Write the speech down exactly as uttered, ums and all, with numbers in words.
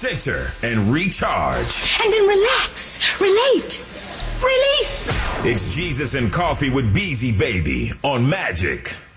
center, and recharge. And then relax, relate, release. It's Jesus and Coffee with Beezy Baby on Magic.